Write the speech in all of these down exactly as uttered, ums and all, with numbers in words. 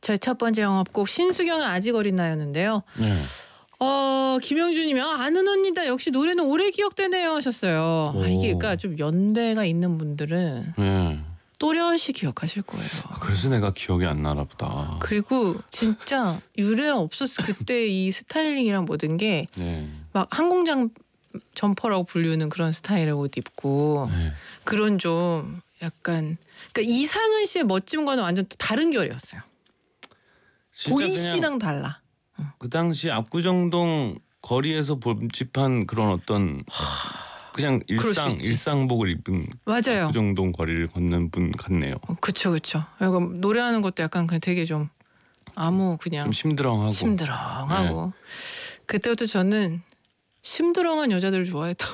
저희 첫 번째 영업곡 신수경의 아직 어린 나였는데요. 네. 어 김영준님이 아, 아는 언니다. 역시 노래는 오래 기억되네요 하셨어요. 아, 이게 그러니까 좀 연배가 있는 분들은 네. 또렷이 기억하실 거예요. 아, 그래서 내가 기억이 안 나나 보다. 그리고 진짜 유례 없었어. 그때 이 스타일링이랑 모든 게 막 네. 항공장 점퍼라고 불리는 그런 스타일의 옷 입고 네. 그런 좀 약간 그러니까 이상은 씨의 멋진 거는 완전 또 다른 결이었어요. 보리 씨랑 달라. 그 당시 압구정동 거리에서 범집한 그런 어떤 그냥 일상 일상복을 입은 맞아요. 압구정동 거리를 걷는 분 같네요. 그렇죠, 그렇죠. 약간 노래하는 것도 약간 그냥 되게 좀 아무 그냥 좀 심드렁하고. 심드렁하고. 네. 그때부터 저는 심드렁한 여자들을 좋아했던.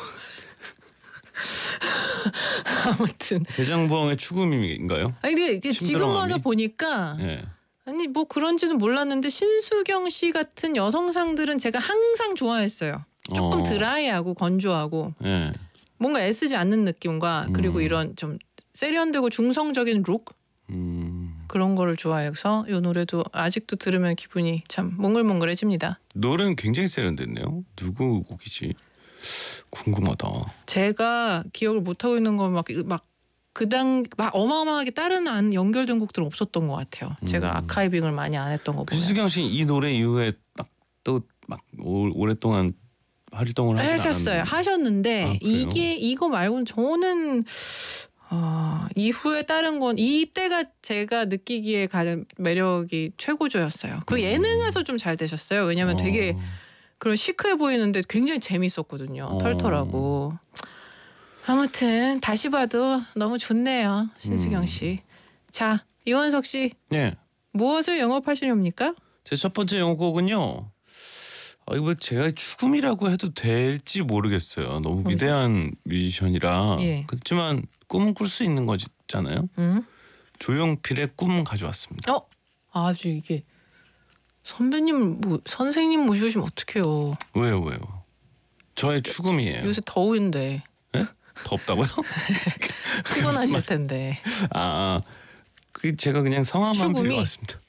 아무튼 대장부엉의 추구미인가요? 아니 근데 이제 지금 와서 보니까. 네. 아니 뭐 그런지는 몰랐는데 신수경 씨 같은 여성상들은 제가 항상 좋아했어요. 조금 어. 드라이하고 건조하고 네. 뭔가 애쓰지 않는 느낌과 그리고 음. 이런 좀 세련되고 중성적인 룩 음. 그런 거를 좋아해서 이 노래도 아직도 들으면 기분이 참 몽글몽글해집니다. 노래는 굉장히 세련됐네요. 누구 곡이지? 궁금하다. 제가 기억을 못하고 있는 건 막 막 그당 막 어마어마하게 다른 안 연결된 곡들은 없었던 것 같아요. 제가 음. 아카이빙을 많이 안 했던 거 보면. 신수경 씨 이 노래 이후에 딱 또 막 오랫동안 활동을 하진 하셨어요. 않았는데. 하셨는데 아, 이게 이거 말고는 저는 어, 이후에 다른 건 이때가 제가 느끼기에 가장 매력이 최고조였어요. 그 예능에서 좀 잘 되셨어요. 왜냐하면 어. 되게 그런 시크해 보이는데 굉장히 재밌었거든요. 어. 털털하고. 아무튼 다시 봐도 너무 좋네요. 신수경 씨. 자, 이원석 씨. 네. 무엇을 영업하시렵니까? 제 첫 번째 영곡은요. 아, 이거 제가 죽음이라고 해도 될지 모르겠어요. 너무 위대한 뮤지션이라. 예. 그렇지만 꿈은 꿀 수 있는 거잖아요. 응? 조용필의 꿈 가져왔습니다. 어? 아주 이게 선배님 뭐 선생님 모시면 어떡해요. 왜요 왜요? 저의 죽음이에요. 요새 더운데. 네? 덥다고요? 피곤하실 텐데. 아, 그 제가 그냥 성함만 죽음이? 빌려왔습니다.